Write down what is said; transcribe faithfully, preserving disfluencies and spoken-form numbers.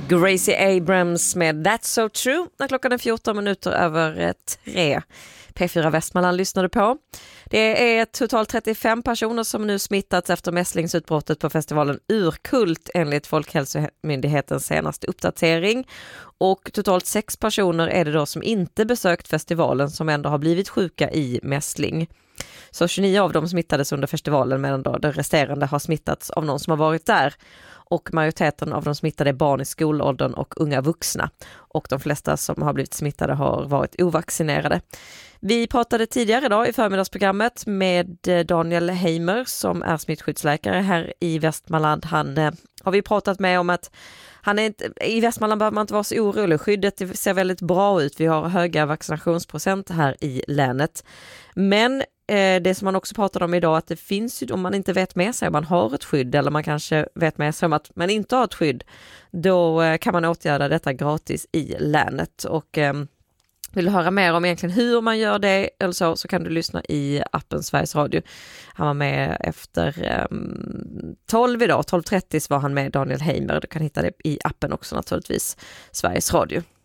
Gracie Abrams med That's So True när klockan är fjorton minuter över tre. P fyra Västmanland lyssnade på. Det är totalt trettiofem personer som nu smittats efter mässlingsutbrottet på festivalen Urkult enligt Folkhälsomyndighetens senaste uppdatering. Och totalt sex personer är det då som inte besökt festivalen som ändå har blivit sjuka i mässling. Så tjugonio av dem smittades under festivalen medan då de resterande har smittats av någon som har varit där. Och majoriteten av de smittade är barn i skolåldern och unga vuxna. Och de flesta som har blivit smittade har varit ovaccinerade. Vi pratade tidigare idag i förmiddagsprogrammet med Daniel Heimer som är smittskyddsläkare här i Västmanland. Han eh, har vi pratat med om att han är inte, i Västmanland behöver man inte vara så orolig. Skyddet ser väldigt bra ut. Vi har höga vaccinationsprocent här i länet. Men eh, det som man också pratade om idag att det finns ju, om man inte vet med sig om man har ett skydd eller man kanske vet med sig om att man inte har ett skydd, då eh, kan man åtgärda detta gratis i länet. Och eh, vill du höra mer om egentligen hur man gör det eller så, så kan du lyssna i appen Sveriges Radio. Han var med efter um, tolv idag, tolv trettio var han med Daniel Heimer. Du kan hitta det i appen också naturligtvis, Sveriges Radio.